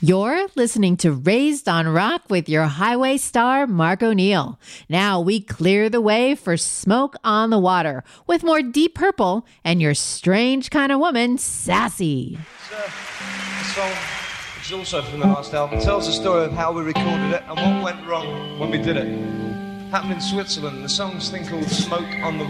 You're listening to Raised on Rock with your highway star, Mark O'Neill. Now we clear the way for Smoke on the Water with more Deep Purple and your strange kind of woman, Sassy. The song, which is also from the last album, tells the story of how we recorded it and what went wrong when we did it. Happened in Switzerland. The song's thing called Smoke on the